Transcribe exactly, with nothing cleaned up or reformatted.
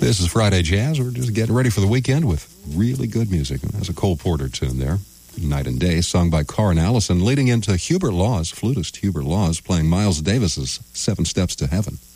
This is Friday Jazz. We're just getting ready for the weekend with really good music. There's a Cole Porter tune there, Night and Day, sung by Karin Allison, leading into Hubert Laws, flutist Hubert Laws, playing Miles Davis's Seven Steps to Heaven.